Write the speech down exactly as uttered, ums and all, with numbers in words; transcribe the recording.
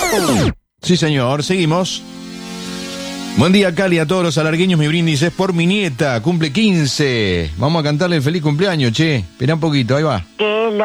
Sí, señor, seguimos. Buen día, Cali, a todos los alargueños. Mi brindis es por mi nieta, cumple quince. Vamos a cantarle el feliz cumpleaños, che. Esperá un poquito, ahí va. Que lo